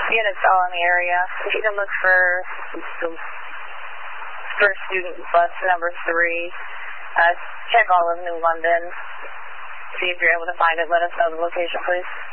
units all in the area. If you can look for student bus number 3, check all of New London. See if you're able to find it. Let us know the location, please.